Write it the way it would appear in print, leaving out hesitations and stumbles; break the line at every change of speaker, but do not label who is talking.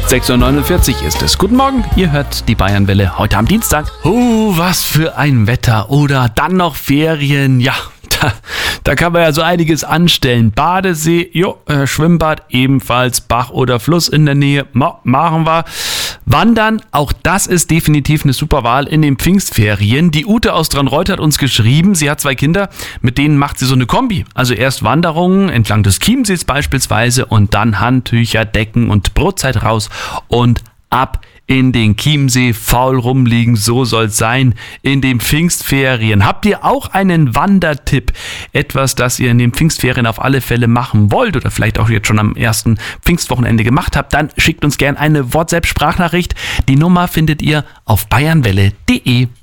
6:49 Uhr ist es. Guten Morgen, ihr hört die Bayernwelle heute am Dienstag. Was für ein Wetter. Oder dann noch Ferien. Ja, da kann man ja so einiges anstellen. Badesee, Schwimmbad ebenfalls, Bach oder Fluss in der Nähe, machen wir. Wandern, auch das ist definitiv eine super Wahl in den Pfingstferien. Die Ute aus Dranreuth hat uns geschrieben, sie hat 2 Kinder, mit denen macht sie so eine Kombi. Also erst Wanderungen entlang des Chiemsees beispielsweise und dann Handtücher, Decken und Brotzeit raus und ab in den Chiemsee, faul rumliegen, so soll's sein, in den Pfingstferien. Habt ihr auch einen Wandertipp? Etwas, das ihr in den Pfingstferien auf alle Fälle machen wollt oder vielleicht auch jetzt schon am ersten Pfingstwochenende gemacht habt, dann schickt uns gerne eine WhatsApp-Sprachnachricht. Die Nummer findet ihr auf bayernwelle.de.